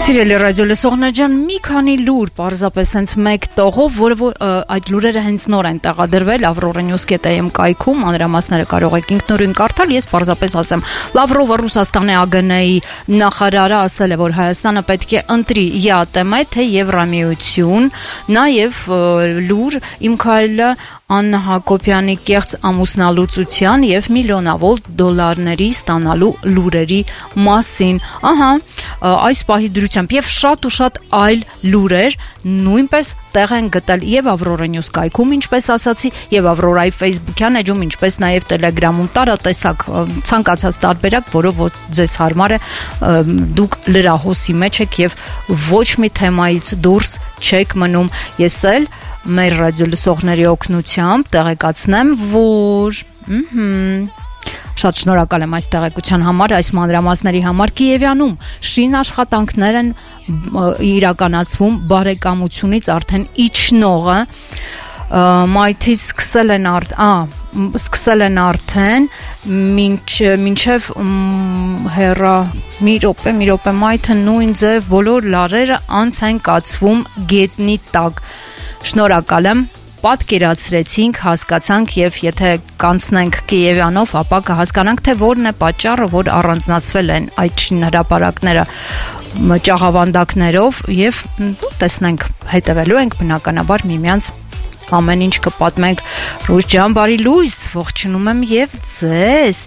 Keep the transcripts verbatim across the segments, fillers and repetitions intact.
Սիրելի ռադիո լսողներ ջան, մի քանի լուր, պարզապես հենց մեկ տողով, որը որ այդ լուրերը հենց նոր են տեղադրվել Avrora News dot am կայքում, մանրամասները կարող եք ինքնուրույն կարդալ, ես պարզապես ասեմ, Լավրովը Ռուսաստանի ԱԳՆ-ի նախարարը ասել է, որ Հայաստանը պետք է ընտրի ԵԱՏՄ թե Եվրամիություն, նաև լուր Իմ քայլը Աննա Հակոբյանի կեղծ ամուսնալուծության եւ միլիոնավոր դոլարների ստանալու լուրերի մասին։ Ահա, այս պահի դրությամբ եւ շատ ու շատ այլ լուրեր նույնպես տեղ են գտել եւ Avrora News կայքում, ինչպես ասացի, եւ Avrora-ի Facebook-յան էջում, ինչպես նաեւ Telegram-ում տարատեսակ ցանկացած տարբերակ, որով որ ձեզ հարմար է, դուք լրահոսի մեջ եք եւ ոչ մի թեմայից դուրս չեք մնում։ Ես էլ մեր ռադիո լսողների օգնությամբ տեղեկացնեմ, որ շատ շնորհակալ եմ այս տեղեկության համար, այս մանրամասների համար։ Կիևյանում շին աշխատանքներ են իրականացվում բարեկամությունից արդեն իջնողը, մայթից սկսել են արդ, ա, սկսել են արդեն մինչև հերա մի րոպե, մի րոպե մայթը նույն ձև բոլոր լարերը անց են կացվում գետնի տակ։ Շնորհակալ եմ, պատկերացրեցինք, հասկացանք եւ եթե կանցնենք Կիևյանով, ապա կհասկանանք, թե որն է պատճառը, որ առանձնացվել են այդ շինհրապարակները ճաղավանդակներով եւ տեսնենք, հետևելու ենք բնականաբար միմյանց ամեն ինչ կպատմենք։ Ռուս ջան, բարի լույս, ողջունում եմ եւ ձեզ։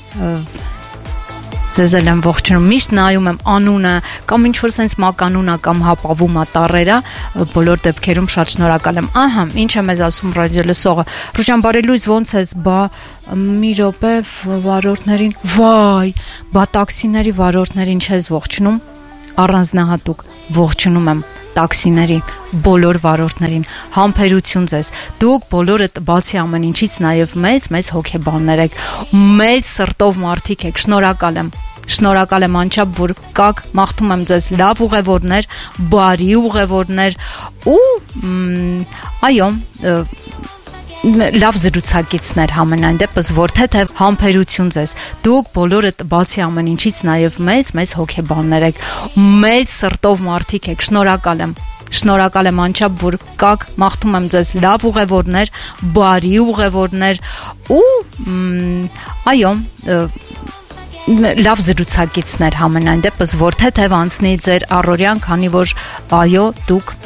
Ձեզ էլ եմ ողջունում, միշտ նայում եմ անունը կամ ինչ-որ սենց մականունա կամ հապավում ա տառերա, բոլոր դեպքերում շատ շնորհակալ եմ։ Ահա, ինչ է մեզ ասում ռադիո լսողը։ Ռուժան, բարի լույս, ոնց ես, բա մի րոպե վարորդներին, վայ, բա տաքսիների վարորդներին չես ողջունում, առանձնահատուկ ողջունում եմ տաքսիների բոլոր վարորդներին, համբերություն ձեզ, դուք բոլորը բացի ամեն ինչից նաև մեծ մեծ հոգեբաններ եք, մեծ սրտով մարդիկ եք, շնորհակալ եմ, շնորհակալ եմ անչափ, որ կաք, մաղթում եմ ձեզ լավ ուղևորներ, բարի ուղևորներ ու այո, լավ զրուցակիցներ համենայն դեպս, որ թե համբերություն ձեզ, դուք բոլորը բացի ամեն ինչից նաև մեծ մեծ հոգեբաններ եք, մեծ սրտով մարդիկ եք, շնորհակալ եմ, շնորհակալ եմ անչափ, որ կաք, մաղթում եմ ձեզ լավ ուղևորներ, բարի ուղևորներ ու այո, լավ զրուցակիցներ համենայն դեպս, որ թե անցնի ձեր առօրյան, քանի որ այո, դուք